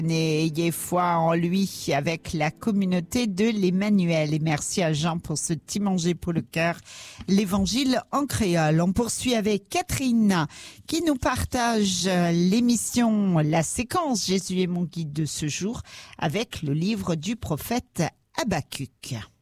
Et ayez foi en lui avec la communauté de l'Emmanuel. Et merci à Jean pour ce petit manger pour le cœur, l'évangile en créole. On poursuit avec Catherine qui nous partage l'émission, la séquence Jésus est mon guide de ce jour avec le livre du prophète Habacuc.